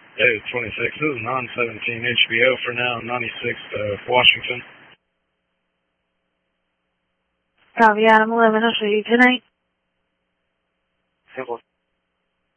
Hey, 26. This is non-17 HBO for now, 96th Washington. Copy, Adam 11, I'll show you tonight. Simple